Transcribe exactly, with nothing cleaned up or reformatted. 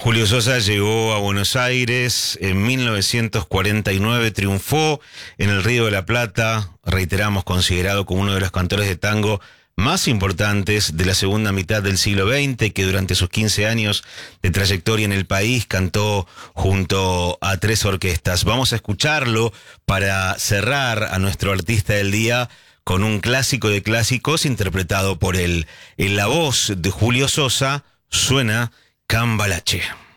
Julio Sosa llegó a Buenos Aires en mil novecientos cuarenta y nueve, triunfó en el Río de la Plata, reiteramos, considerado como uno de los cantores de tango más importantes de la segunda mitad del siglo veinte, que durante sus quince años de trayectoria en el país cantó junto a tres orquestas. Vamos a escucharlo para cerrar a nuestro artista del día con un clásico de clásicos interpretado por él. En la voz de Julio Sosa suena Cambalache.